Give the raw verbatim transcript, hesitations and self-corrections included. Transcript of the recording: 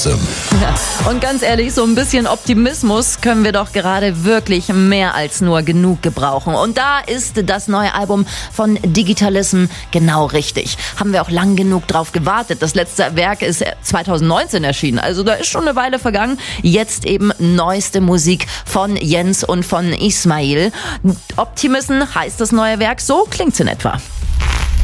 Digitalism. Ja. Und ganz ehrlich, so ein bisschen Optimismus können wir doch gerade wirklich mehr als nur genug gebrauchen. Und da ist das neue Album von Digitalism genau richtig. Haben wir auch lang genug drauf gewartet. Das letzte Werk ist zwanzig neunzehn erschienen, also da ist schon eine Weile vergangen. Jetzt eben neueste Musik von Jens und von Ismail. Optimism heißt das neue Werk, so klingt's in etwa.